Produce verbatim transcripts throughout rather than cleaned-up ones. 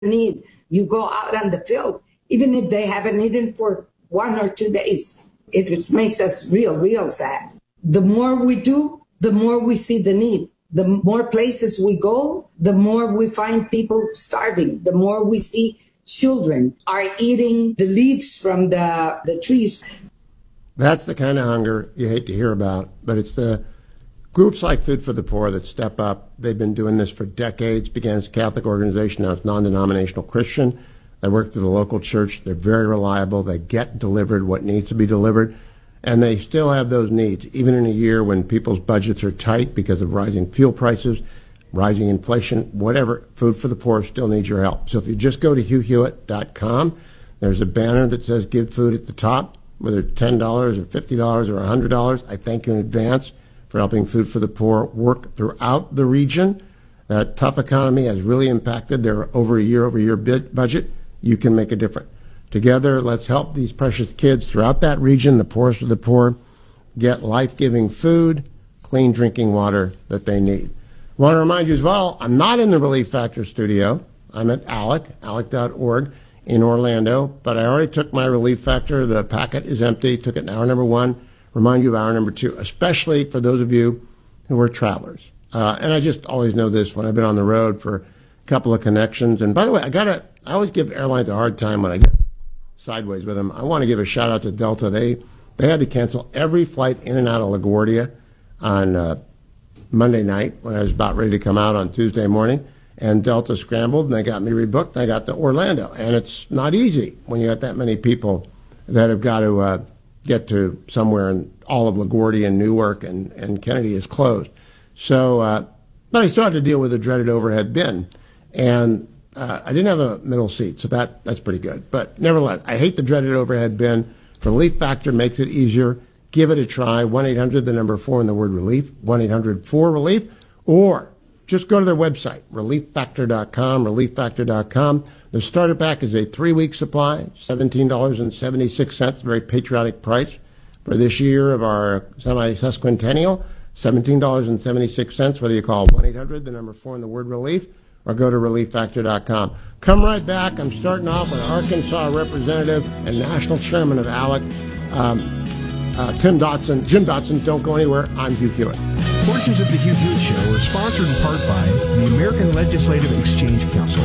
need. You go out on the field, even if they haven't eaten for one or two days. It just makes us real, real sad. The more we do, the more we see the need. The more places we go, the more we find people starving. The more we see children are eating the leaves from the, the trees. That's the kind of hunger you hate to hear about, but it's the groups like Food for the Poor that step up. They've been doing this for decades. Began as a Catholic organization, now it's non-denominational Christian. They work through the local church. They're very reliable. They get delivered what needs to be delivered. And they still have those needs, even in a year when people's budgets are tight because of rising fuel prices, rising inflation, whatever. Food for the Poor still needs your help. So if you just go to hugh hewitt dot com, there's a banner that says Give Food at the top, whether it's ten dollars or fifty dollars or one hundred dollars. I thank you in advance for helping Food for the Poor work throughout the region. That tough economy has really impacted their over a year over year budget. You can make a difference. Together, let's help these precious kids throughout that region, the poorest of the poor, get life-giving food, clean drinking water that they need. I want to remind you as well, I'm not in the Relief Factor studio. I'm at ALEC, alec dot org in Orlando, but I already took my Relief Factor. The packet is empty. Took it in hour number one. Remind you of hour number two, especially for those of you who are travelers. Uh, and I just always know this when I've been on the road for a couple of connections. And by the way, I gotta, I always give airlines a hard time when I get sideways with them. I want to give a shout out to Delta. They they had to cancel every flight in and out of LaGuardia on uh, Monday night when I was about ready to come out on Tuesday morning. And Delta scrambled and they got me rebooked. And I got to Orlando. And it's not easy when you got that many people that have got to uh, get to somewhere in all of LaGuardia and Newark, and, and Kennedy is closed. So, uh, but I still had to deal with the dreaded overhead bin. And Uh, I didn't have a middle seat, so that, that's pretty good. But nevertheless, I hate the dreaded overhead bin. Relief Factor makes it easier. Give it a try. one eight hundred, the number four, and the word relief. one eight hundred four relief. Or just go to their website, relief factor dot com, relief factor dot com. The starter pack is a three-week supply, seventeen dollars and seventy-six cents, very patriotic price for this year of our semi-sesquicentennial, seventeen dollars and seventy-six cents, whether you call one eight hundred, the number four, and the word relief, or go to relief factor dot com. Come right back. I'm starting off with Arkansas Representative and National Chairman of ALEC, um, uh, Tim Dotson. Jim Dotson, don't go anywhere. I'm Hugh Hewitt. Portions of the Hugh Hewitt Show are sponsored in part by the American Legislative Exchange Council.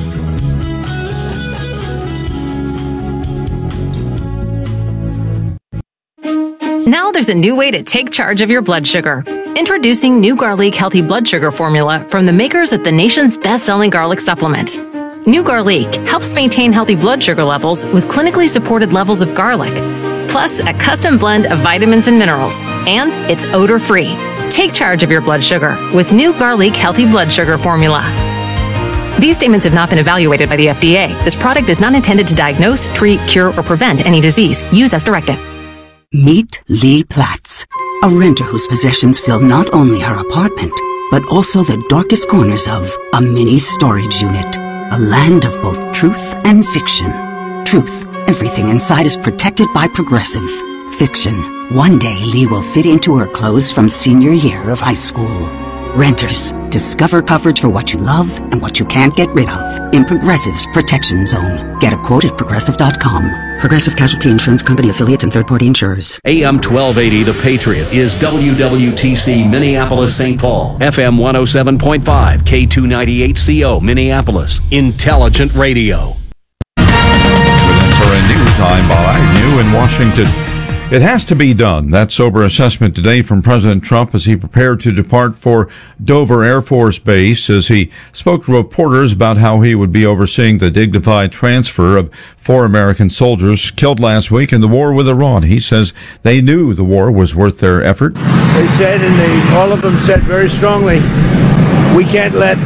Now there's a new way to take charge of your blood sugar. Introducing New Garlic Healthy Blood Sugar Formula from the makers of the nation's best-selling garlic supplement. New Garlic helps maintain healthy blood sugar levels with clinically supported levels of garlic, plus a custom blend of vitamins and minerals, and it's odor-free. Take charge of your blood sugar with New Garlic Healthy Blood Sugar Formula. These statements have not been evaluated by the F D A. This product is not intended to diagnose, treat, cure, or prevent any disease. Use as directed. Meet Lee Platts, a renter whose possessions fill not only her apartment, but also the darkest corners of a mini storage unit. A land of both truth and fiction. Truth, everything inside is protected by Progressive. Fiction, one day Lee will fit into her clothes from senior year of high school. Renters, discover coverage for what you love and what you can't get rid of in Progressive's Protection Zone. Get a quote at progressive dot com. Progressive Casualty Insurance Company affiliates and third-party insurers. A M twelve eighty The Patriot is W W T C Minneapolis Saint Paul. F M one oh seven point five K two ninety-eight C O Minneapolis. Intelligent Radio. With S R N News, I'm Bob Agnew in Washington. It has to be done. That sober assessment today from President Trump as he prepared to depart for Dover Air Force Base, as he spoke to reporters about how he would be overseeing the dignified transfer of four American soldiers killed last week in the war with Iran. He says they knew the war was worth their effort. They said, and they, all of them said very strongly, we can't let,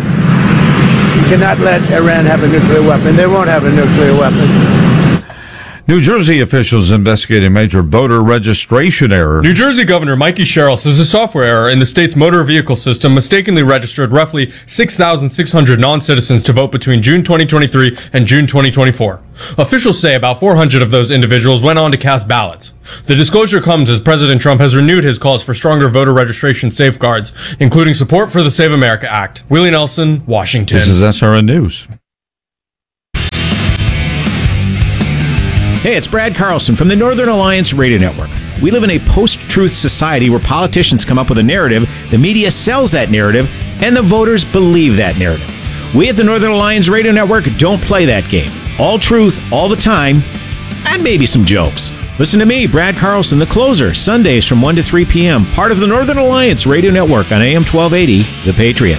we cannot let Iran have a nuclear weapon. They won't have a nuclear weapon. New Jersey officials investigate a major voter registration error. New Jersey Governor Mikey Sherrill says a software error in the state's motor vehicle system mistakenly registered roughly six thousand six hundred non-citizens to vote between June twenty twenty-three and June twenty twenty-four. Officials say about four hundred of those individuals went on to cast ballots. The disclosure comes as President Trump has renewed his calls for stronger voter registration safeguards, including support for the Save America Act. Willie Nelson, Washington. This is S R N News. Hey, it's Brad Carlson from the Northern Alliance Radio Network. We live in a post-truth society where politicians come up with a narrative, the media sells that narrative, and the voters believe that narrative. We at the Northern Alliance Radio Network don't play that game. All truth, all the time, and maybe some jokes. Listen to me, Brad Carlson, the closer, Sundays from one to three p.m., part of the Northern Alliance Radio Network on A M twelve eighty, The Patriot.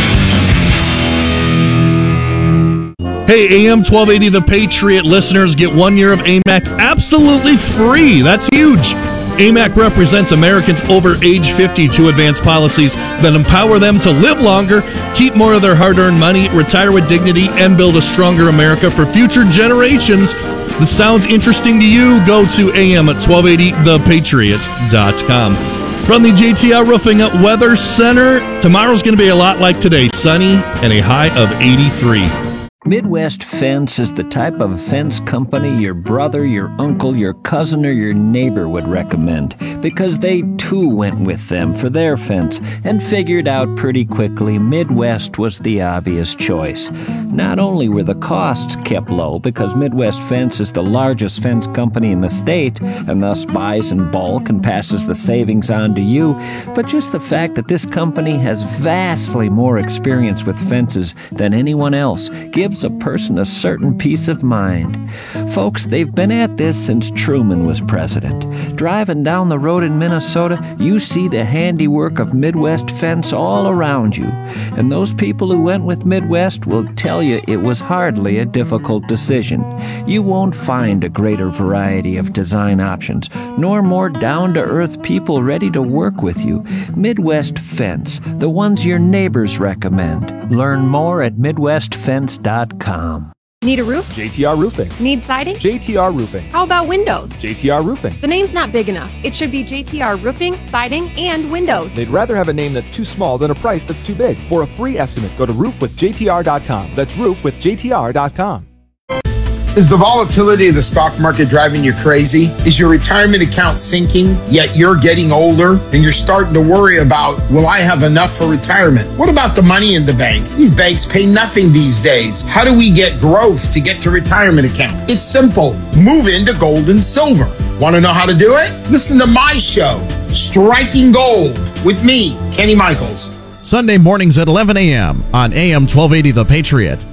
Hey, A M twelve eighty The Patriot listeners get one year of A M A C absolutely free. That's huge. A M A C represents Americans over age fifty to advance policies that empower them to live longer, keep more of their hard-earned money, retire with dignity, and build a stronger America for future generations. This sounds interesting to you? Go to A M at twelve eighty the patriot dot com. From the J T R Roofing Weather Center, tomorrow's going to be a lot like today, sunny and a high of eighty-three. Midwest Fence is the type of fence company your brother, your uncle, your cousin, or your neighbor would recommend, because they too went with them for their fence and figured out pretty quickly Midwest was the obvious choice. Not only were the costs kept low, because Midwest Fence is the largest fence company in the state and thus buys in bulk and passes the savings on to you, but just the fact that this company has vastly more experience with fences than anyone else gives a person a certain peace of mind. Folks, they've been at this since Truman was president. Driving down the road in Minnesota, you see the handiwork of Midwest Fence all around you. And those people who went with Midwest will tell you it was hardly a difficult decision. You won't find a greater variety of design options, nor more down-to-earth people ready to work with you. Midwest Fence, the ones your neighbors recommend. Learn more at midwest fence dot com. Need a roof? J T R Roofing. Need siding? J T R Roofing. How about windows? J T R Roofing. The name's not big enough. It should be J T R Roofing, Siding, and Windows. They'd rather have a name that's too small than a price that's too big. For a free estimate, go to roof with J T R dot com. That's roof with J T R dot com. Is the volatility of the stock market driving you crazy? Is your retirement account sinking, yet you're getting older and you're starting to worry about, will I have enough for retirement? What about the money in the bank? These banks pay nothing these days. How do we get growth to get to retirement account? It's simple. Move into gold and silver. Want to know how to do it? Listen to my show, Striking Gold, with me, Kenny Michaels. Sunday mornings at eleven a.m. on A M twelve eighty The Patriot.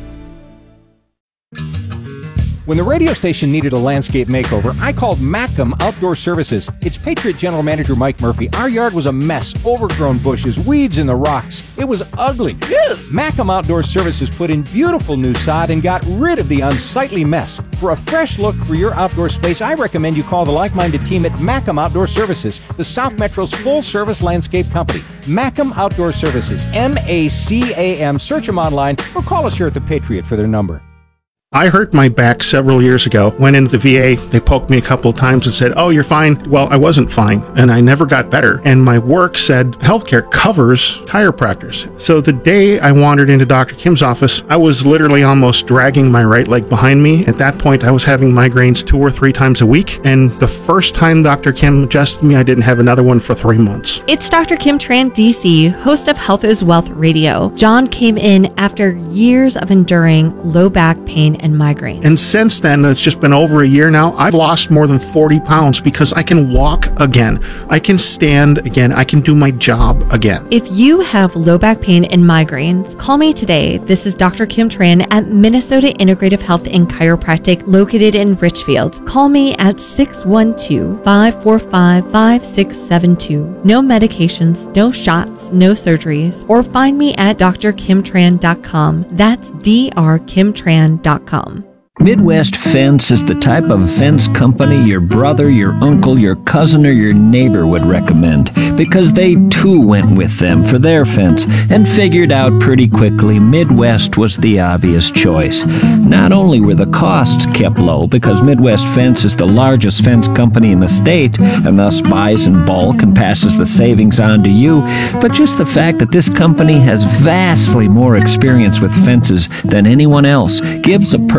When the radio station needed a landscape makeover, I called Mackem Outdoor Services. It's Patriot General Manager Mike Murphy. Our yard was a mess, overgrown bushes, weeds in the rocks. It was ugly. Mackem Outdoor Services put in beautiful new sod and got rid of the unsightly mess. For a fresh look for your outdoor space, I recommend you call the like-minded team at Mackem Outdoor Services, the South Metro's full-service landscape company. Mackem Outdoor Services, M A C A M. Search them online or call us here at The Patriot for their number. I hurt my back several years ago. Went into the V A. They poked me a couple of times and said, oh, you're fine. Well, I wasn't fine, and I never got better. And my work said healthcare covers chiropractors. So the day I wandered into Doctor Kim's office, I was literally almost dragging my right leg behind me. At that point, I was having migraines two or three times a week. And the first time Doctor Kim adjusted me, I didn't have another one for three months. It's Doctor Kim Tran, D C, host of Health is Wealth Radio. John came in after years of enduring low back pain and migraine. And since then, it's just been over a year now, I've lost more than forty pounds because I can walk again. I can stand again. I can do my job again. If you have low back pain and migraines, call me today. This is Doctor Kim Tran at Minnesota Integrative Health and Chiropractic located in Richfield. Call me at six one two, five four five, five six seven two. No medications, no shots, no surgeries. Or find me at d r kim tran dot com. That's d r kim tran dot com. Midwest Fence is the type of fence company your brother, your uncle, your cousin, or your neighbor would recommend, because they too went with them for their fence and figured out pretty quickly Midwest was the obvious choice. Not only were the costs kept low, because Midwest Fence is the largest fence company in the state and thus buys in bulk and passes the savings on to you, but just the fact that this company has vastly more experience with fences than anyone else gives a person a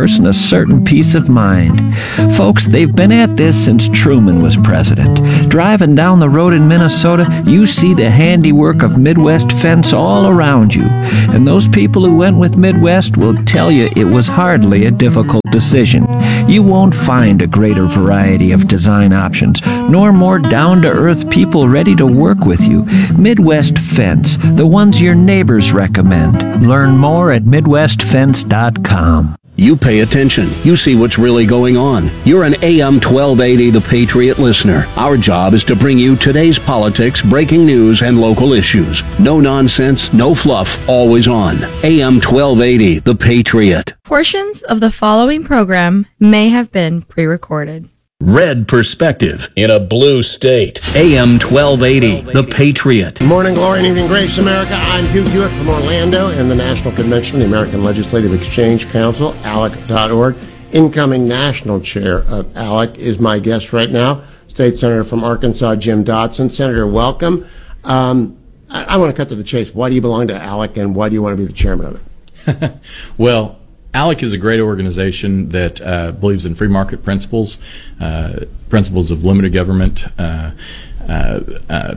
certain peace of mind. Folks, they've been at this since Truman was president. Driving down the road in Minnesota, you see the handiwork of Midwest Fence all around you. And those people who went with Midwest will tell you it was hardly a difficult decision. You won't find a greater variety of design options, nor more down-to-earth people ready to work with you. Midwest Fence, the ones your neighbors recommend. Learn more at midwest fence dot com. You pay attention. You see what's really going on. You're an A M twelve eighty The Patriot listener. Our job is to bring you today's politics, breaking news, and local issues. No nonsense, no fluff, always on. A M twelve eighty The Patriot. Portions of the following program may have been pre-recorded. Red perspective in a blue state. A M twelve eighty The Patriot. Morning glory and evening grace, America. I'm Hugh Hewitt from Orlando and the National Convention of the American Legislative Exchange Council, A L E C dot org. Incoming national chair of A L E C is my guest right now, State Senator from Arkansas, Jim Dotson. Senator, welcome. Um, I, I want to cut to the chase. Why do you belong to A L E C and why do you want to be the chairman of it? Well, A L E C is a great organization that uh, believes in free market principles, uh, principles of limited government, uh, uh, uh,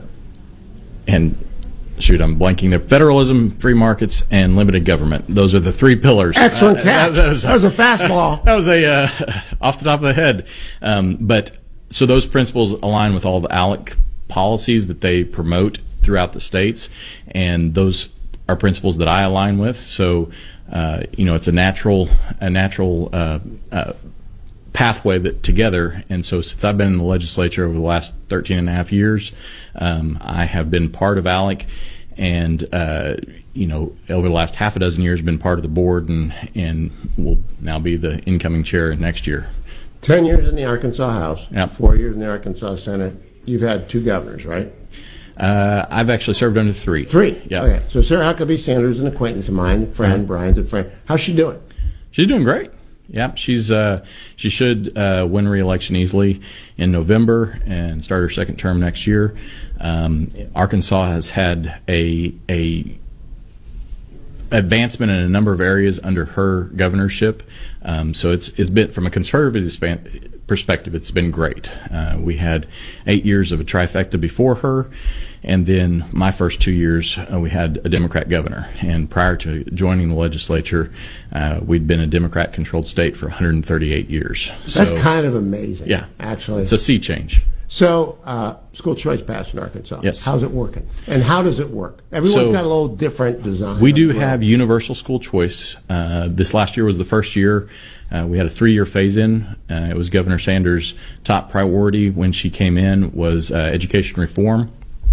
and shoot, I'm blanking there. Federalism, free markets, and limited government. Those are the three pillars. Excellent uh, catch. That, that, was, that was a fastball. That was a uh, off the top of the head. Um, but so those principles align with all the A L E C policies that they promote throughout the states, and those are principles that I align with. So. Uh, you know, it's a natural, a natural uh, uh, pathway that together. And so, since I've been in the legislature over the last thirteen and a half years, um, I have been part of A L E C, and uh, you know, over the last half a dozen years, been part of the board, and and will now be the incoming chair next year. Ten years in the Arkansas House. Yep. Four years in the Arkansas Senate. You've had two governors, right? Uh, I've actually served under three. Three? Yeah. Okay. So Sarah Huckabee Sanders is an acquaintance of mine, a friend. Uh-huh. Brian's a friend. How's she doing? She's doing great. Yeah, she's uh, she should uh, win re-election easily in November and start her second term next year. Um, Arkansas has had a a advancement in a number of areas under her governorship. Um, so it's it's been, from a conservative span, perspective, it's been great. Uh, we had eight years of a trifecta before her, and then my first two years uh, we had a Democrat governor. And prior to joining the legislature, uh, we'd been a Democrat-controlled state for one hundred thirty-eight years. That's so, kind of amazing. Yeah, actually, it's a sea change. So, uh, school choice passed in Arkansas. Yes. How's it working? And how does it work? Everyone's so, got a little different design. We do have universal school choice. Uh, this last year was the first year. Uh, we had a three-year phase-in. Uh, it was Governor Sanders' top priority when she came in was uh, education reform.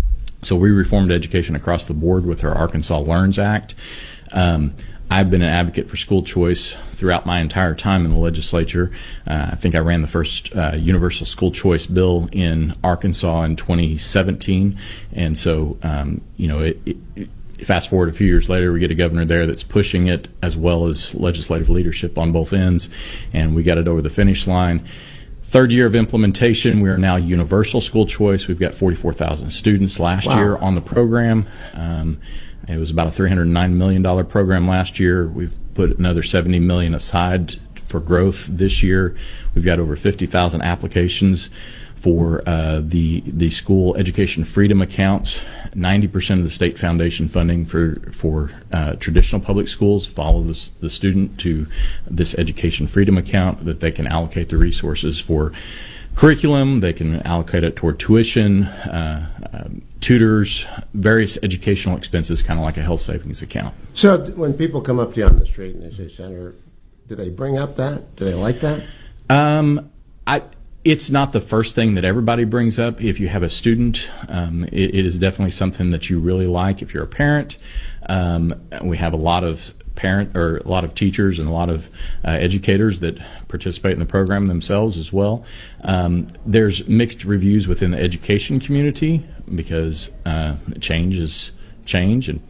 So we reformed education across the board with our Arkansas Learns Act. Um, I've been an advocate for school choice throughout my entire time in the legislature. Uh, I think I ran the first uh, universal school choice bill in Arkansas in twenty seventeen. And so, um, you know, it, it, fast forward a few years later, we get a governor there that's pushing it, as well as legislative leadership on both ends, and we got it over the finish line. Third year of implementation, we are now universal school choice. We've got forty-four thousand students last Wow. year on the program. Um, it was about a three hundred nine million dollars program last year. We've put another seventy million dollars aside for growth this year. We've got over fifty thousand applications for uh, the the school education freedom accounts. ninety percent of the state foundation funding for for uh, traditional public schools follow this, the student to this education freedom account that they can allocate the resources for curriculum. They can allocate it toward tuition, uh, um, tutors, various educational expenses, kind of like a health savings account. So when people come up to you on the street and they say, Senator, do they bring up that? Do they like that? Um, I. It's not the first thing that everybody brings up. If you have a student, um, it, it is definitely something that you really like. If you're a parent, um, we have a lot of parent or a lot of teachers and a lot of uh, educators that participate in the program themselves as well. Um, there's mixed reviews within the education community because uh, change is change, and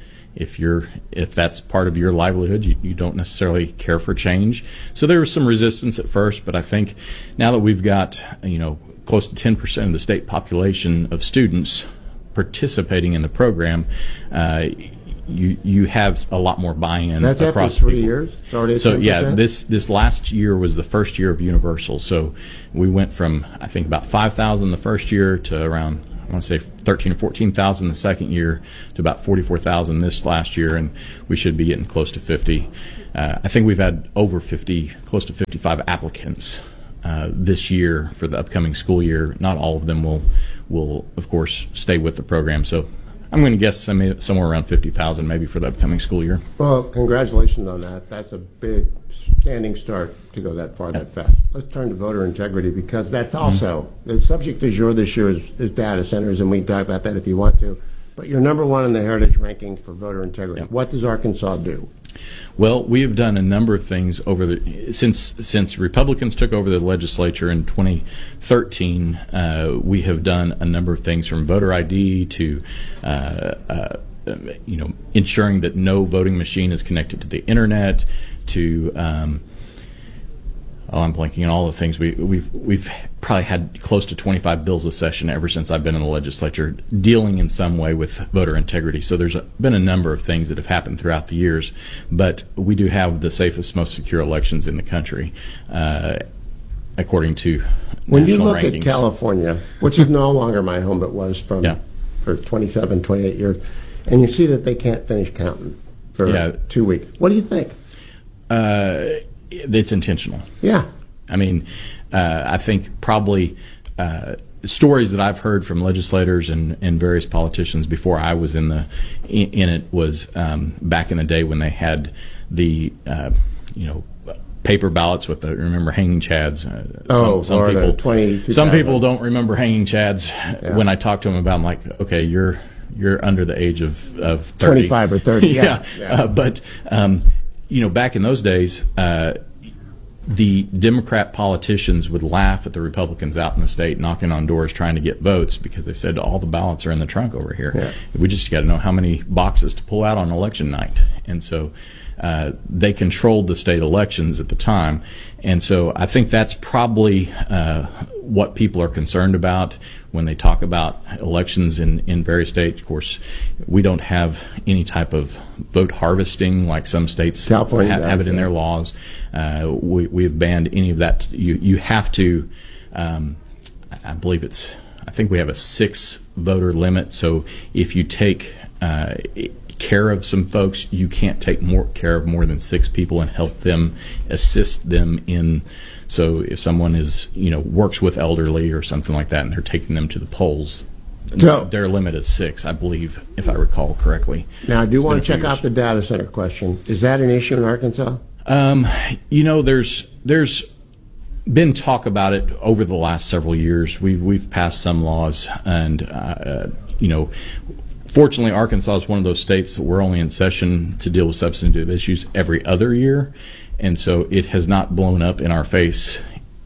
if you're if that's part of your livelihood, you, you don't necessarily care for change. So there was some resistance at first, but I think now that we've got, you know, close to ten percent of the state population of students participating in the program, uh, you you have a lot more buy-in That's across after three people. years? It's already So ten yeah, percent? this this last year was the first year of universal. So we went from I think about five thousand the first year to around I want to say thirteen or fourteen thousand the second year to about forty-four thousand this last year, and we should be getting close to fifty. Uh, I think we've had over fifty, close to fifty-five applicants uh, this year for the upcoming school year. Not all of them will will of course stay with the program. So I'm going to guess some- somewhere around fifty thousand maybe for the upcoming school year. Well, congratulations on that. That's a big standing start to go that far that fast. Let's turn to voter integrity, because that's also the subject du jour this year is, is data centers, and we can talk about that if you want to. But you're number one in the Heritage rankings for voter integrity. What does Arkansas do? Well, we have done a number of things over the since since Republicans took over the legislature in twenty thirteen. Uh, we have done a number of things from voter I D to uh, uh, you know ensuring that no voting machine is connected to the internet. To um, oh, I'm blanking on all the things we we've we've probably had close to twenty-five bills a session ever since I've been in the legislature dealing in some way with voter integrity. So there's a, been a number of things that have happened throughout the years, but we do have the safest, most secure elections in the country, uh, according to When you national look rankings. at California, which is no longer my home, but was from Yeah. for twenty-seven, twenty-eight years, and you see that they can't finish counting for Yeah. two weeks. What do you think? Uh, it's intentional. Yeah. I mean, uh, I think probably uh, stories that I've heard from legislators and, and various politicians before I was in the in, in it was um, back in the day when they had the uh, you know paper ballots with the remember hanging chads. Uh, Oh, some, some Florida, people twenty, some people don't remember hanging chads. Yeah. When I talk to them about, it, I'm like, okay, you're you're under the age of of thirty. twenty-five or thirty. Yeah. yeah, Yeah. Uh, but um, you know, back in those days. Uh, the Democrat politicians would laugh at the Republicans out in the state knocking on doors trying to get votes because they said all the ballots are in the trunk over here. Yeah. We just got to know how many boxes to pull out on election night. And so uh, they controlled the state elections at the time. And so I think that's probably uh, what people are concerned about when they talk about elections in, in various states. Of course, we don't have any type of vote harvesting like some states California have, have does, it in yeah. their laws. Uh, we, we've banned any of that. You, you have to, um, I believe it's, I think we have a six voter limit. So if you take uh, care of some folks, you can't take more care of more than six people and help them, assist them in. So if someone is, you know, works with elderly or something like that, and they're taking them to the polls, So- their limit is six, I believe, if I recall correctly. Now, I do It's want been to a few check years. out the data center question. Is that an issue in Arkansas? Um, you know, there's there's been talk about it over the last several years. We've we've passed some laws, and uh, you know, fortunately, Arkansas is one of those states that we're only in session to deal with substantive issues every other year, and so it has not blown up in our face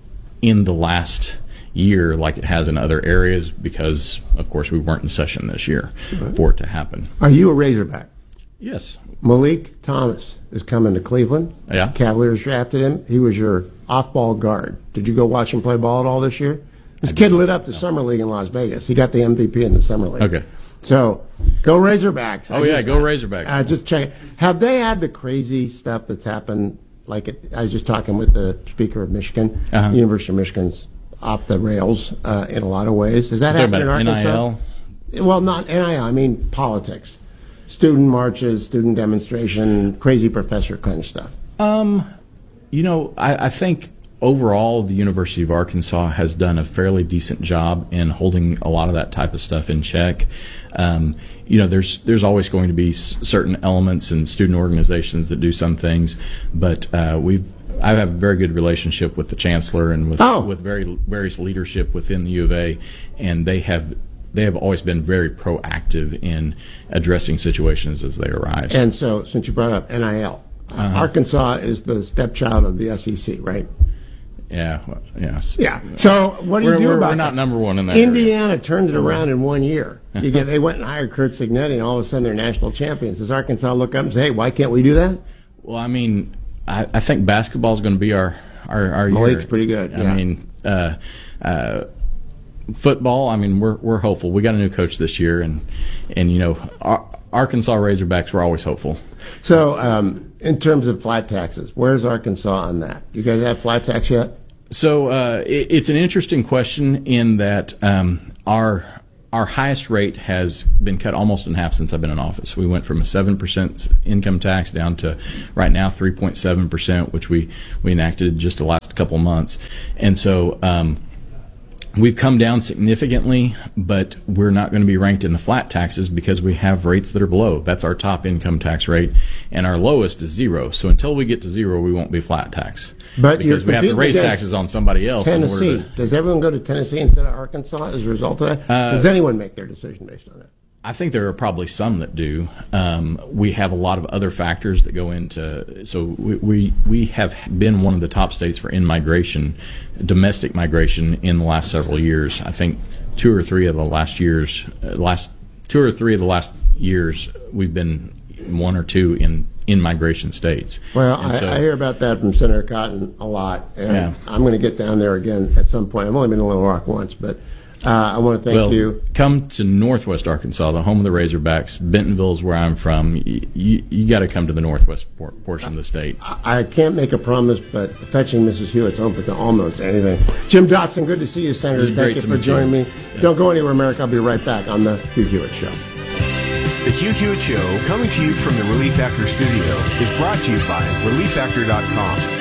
in the last year like it has in other areas because, of course, we weren't in session this year Right. for it to happen. Are you a Razorback? Yes. Malik Thomas is coming to Cleveland. Yeah. Cavaliers drafted him. He was your off-ball guard. Did you go watch him play ball at all this year? This kid lit up the summer league in Las Vegas. He got the M V P in the summer league. Okay. So, go Razorbacks. Oh, I yeah, just- go Razorbacks. I just check. Have they had the crazy stuff that's happened? Like it, I was just talking with the speaker of Michigan. Uh-huh. University of Michigan's off the rails uh, in a lot of ways. Does that You're happen in talking about Arkansas? N I L? Well, not N I L. I mean politics. Student marches, student demonstration, crazy professor kind of stuff. Um, you know, I, I think overall the University of Arkansas has done a fairly decent job in holding a lot of that type of stuff in check. Um, you know, there's there's always going to be s- certain elements and student organizations that do some things, but uh, we've I have a very good relationship with the chancellor and with Oh. with very various leadership within the U of A, and they have. They have always been very proactive in addressing situations as they arise. And so, since you brought up N I L, Uh-huh. Arkansas is the stepchild of the S E C, right? yeah, well, yes. Yeah. So what do you We're- do we're- about we're not that? number one in that Indiana area. turned it around in one year. You get, they went and hired Kurt Signetti, and all of a sudden they're national champions. Does Arkansas look up and say, "Hey, why can't we do that?" Well, I mean, I, I think basketball is going to be our our, our year. Malik's pretty good, I yeah. mean, uh, uh, football. I mean, we're we're hopeful. We got a new coach this year, and and you know, our, Arkansas Razorbacks were always hopeful. So, um, in terms of flat taxes, where's Arkansas on that? You guys have flat tax yet? So uh, it, it's an interesting question in that um, our our highest rate has been cut almost in half since I've been in office. We went from a seven percent income tax down to right now three point seven percent, which we, we enacted just the last couple months. And so um, we've come down significantly, but we're not going to be ranked in the flat taxes because we have rates that are below. That's our top income tax rate, and our lowest is zero. So until we get to zero, we won't be flat tax. But because we have to raise taxes on somebody else. Tennessee. In order to, Does everyone go to Tennessee instead of Arkansas as a result of that? Uh, Does anyone make their decision based on that? I think there are probably some that do. Um, we have a lot of other factors that go into. So we, we we have been one of the top states for in-migration, domestic migration in the last several years. I think two or three of the last years, uh, last two or three of the last years, we've been one or two in in-migration states. Well, And I, so- I hear about that from Senator Cotton a lot, and Yeah. I'm going to get down there again at some point. I've only been to Little Rock once, but uh, I want to thank well, you. Come to Northwest Arkansas, the home of the Razorbacks. Bentonville is where I'm from. You, you, you got to come to the northwest por- portion of the state. I can't make a promise, but fetching Missus Hewitt's open to almost anything. Jim Dotson, good to see you, Senator. This is Thank great you to for meet you. joining me. Don't go anywhere, America. I'll be right back on the Hugh Hewitt Show. The Hugh Hewitt Show, coming to you from the Relief Factor studio, is brought to you by relief factor dot com.